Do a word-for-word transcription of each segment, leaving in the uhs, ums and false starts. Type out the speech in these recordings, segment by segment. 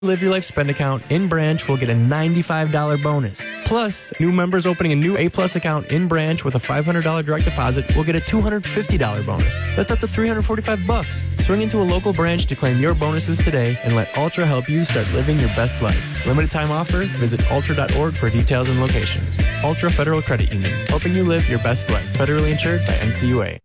Live Your Life Spend account in branch will get a ninety-five dollars bonus. Plus, new members opening a new A-Plus account in branch with a five hundred dollars direct deposit will get a two hundred fifty dollars bonus. That's up to three hundred forty-five bucks. Swing into a local branch to claim your bonuses today and let Ultra help you start living your best life. Limited time offer. Visit ultra dot org for details and locations. Ultra Federal Credit Union, helping you live your best life. Federally insured by N C U A.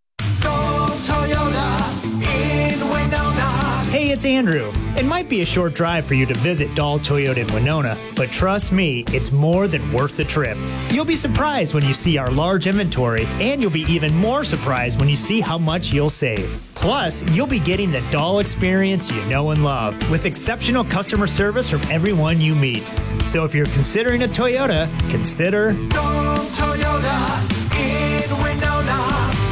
Hey, it's Andrew. It might be a short drive for you to visit Dahl Toyota in Winona, but trust me, it's more than worth the trip. You'll be surprised when you see our large inventory, and you'll be even more surprised when you see how much you'll save. Plus, you'll be getting the Dahl experience you know and love, with exceptional customer service from everyone you meet. So if you're considering a Toyota, consider Dahl Toyota in Winona.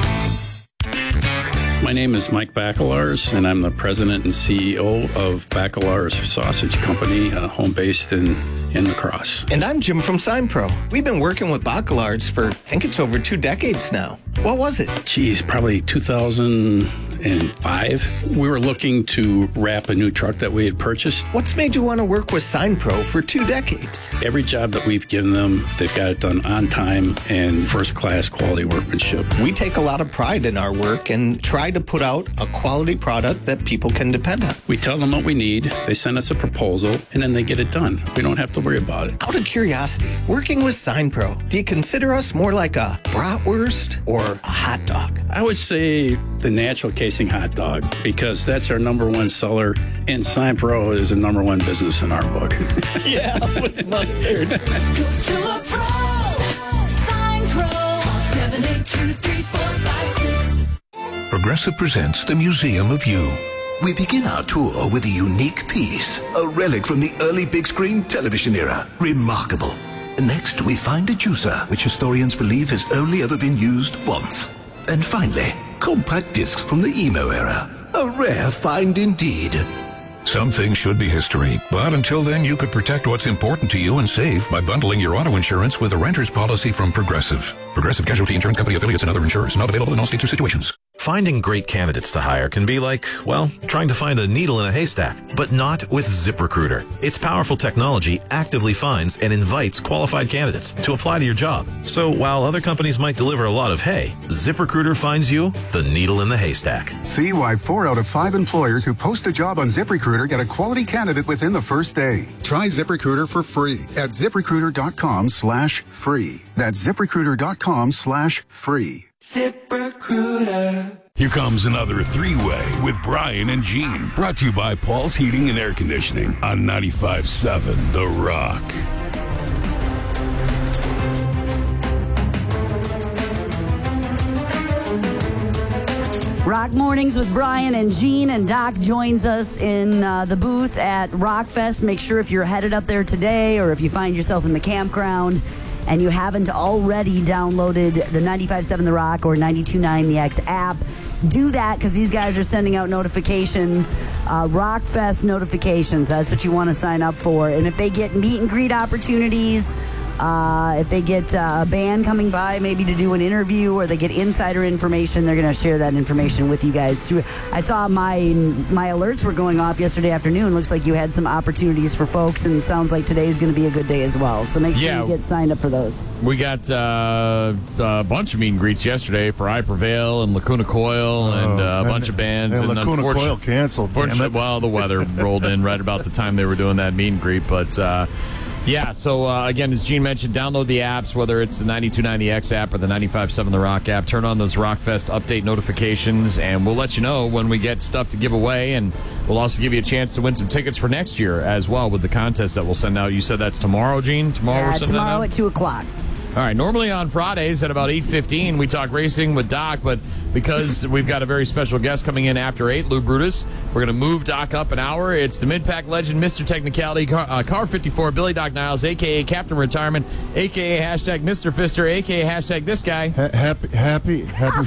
My name is Mike Bacelars, and I'm the president and C E O of Bacelars Sausage Company, uh, home-based in, in La Crosse. And I'm Jim from SignPro. We've been working with Bacelars for, I think it's over two decades now. What was it? Geez, probably two thousand five. We were looking to wrap a new truck that we had purchased. What's made you want to work with SignPro for two decades? Every job that we've given them, they've got it done on time and first-class quality workmanship. We take a lot of pride in our work and try to put out a quality product that people can depend on. We tell them what we need, they send us a proposal, and then they get it done. We don't have to worry about it. Out of curiosity, working with SignPro, do you consider us more like a bratwurst or a hot dog? I would say the natural casing hot dog, because that's our number one seller, and SignPro is the number one business in our book. Yeah, with mustard. Go to a pro. SignPro. seven eight two, three four five six. Progressive presents the Museum of You. We begin our tour with a unique piece, a relic from the early big screen television era. Remarkable. Next, we find a juicer, which historians believe has only ever been used once. And finally, compact discs from the emo era. A rare find indeed. Some things should be history, but until then, you could protect what's important to you and save by bundling your auto insurance with a renter's policy from Progressive. Progressive Casualty Insurance Company affiliates and other insurers. Not available in all states or situations. Finding great candidates to hire can be like, well, trying to find a needle in a haystack, but not with ZipRecruiter. Its powerful technology actively finds and invites qualified candidates to apply to your job. So while other companies might deliver a lot of hay, ZipRecruiter finds you the needle in the haystack. See why four out of five employers who post a job on ZipRecruiter get a quality candidate within the first day. Try ZipRecruiter for free at ZipRecruiter.com slash free. That's ZipRecruiter.com slash free. ZipRecruiter. Here comes another three-way with Brian and Gene. Brought to you by Paul's Heating and Air Conditioning on ninety-five point seven The Rock. Rock Mornings with Brian and Gene, and Doc joins us in uh, the booth at Rockfest. Make sure if you're headed up there today, or if you find yourself in the campground and you haven't already downloaded the ninety-five point seven The Rock or ninety-two point nine The X app, do that, because these guys are sending out notifications, uh, Rockfest notifications. That's what you want to sign up for. And if they get meet and greet opportunities, Uh, if they get uh, a band coming by maybe to do an interview, or they get insider information, they're going to share that information with you guys too. I saw my my alerts were going off yesterday afternoon. Looks like you had some opportunities for folks, and sounds like today's going to be a good day as well. So make sure yeah, you get signed up for those. We got uh, a bunch of meet and greets yesterday for I Prevail and Lacuna Coil and uh, a bunch and, of bands. And, and Lacuna Coil canceled. Fortunately, well, the weather rolled in right about the time they were doing that meet and greet, but. Uh, Yeah, so uh, again, as Gene mentioned, download the apps, whether it's the ninety-two point nine The X app or the ninety-five point seven The Rock app. Turn on those Rockfest update notifications, and we'll let you know when we get stuff to give away, and we'll also give you a chance to win some tickets for next year as well with the contest that we'll send out. You said that's tomorrow, Gene? Tomorrow Yeah, we're sending tomorrow that out? at two o'clock. All right, normally on Fridays at about eight fifteen, we talk racing with Doc, but because we've got a very special guest coming in after eight, Lou Brutus, we're going to move Doc up an hour. It's the Mid-Pack legend, Mister Technicality, Car, uh, Car fifty-four, Billy Doc Niles, a k a. Captain Retirement, a k a hashtag Mister Fister, a k a hashtag this guy. Ha- happy, happy, happy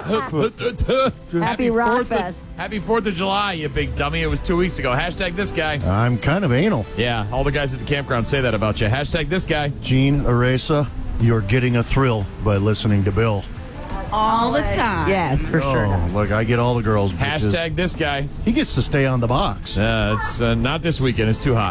Happy Rockfest. Happy fourth of July, you big dummy. It was two weeks ago. Hashtag this guy. I'm kind of anal. Yeah, all the guys at the campground say that about you. Hashtag this guy. Gene Aresa, you're getting a thrill by listening to Bill. all the time. Yes, for sure. Oh, look, I get all the girls. bitches. Hashtag this guy. He gets to stay on the box. Uh, it's uh, not this weekend. It's too hot.